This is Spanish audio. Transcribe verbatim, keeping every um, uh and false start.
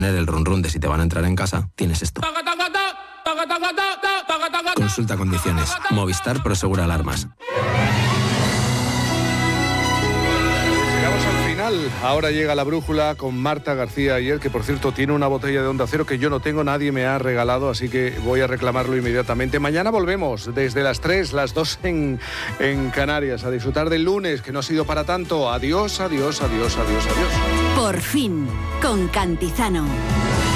el run run de si te van a entrar en casa, tienes esto. Consulta condiciones. Movistar Prosegura Alarmas. Llegamos al final. Ahora llega la brújula con Marta García Ayer, que por cierto tiene una botella de Onda Cero que yo no tengo, nadie me ha regalado, así que voy a reclamarlo inmediatamente. Mañana volvemos desde las tres, las dos en, en Canarias, a disfrutar del lunes, que no ha sido para tanto. Adiós, adiós, adiós, adiós, adiós. Por fin, con Cantizano.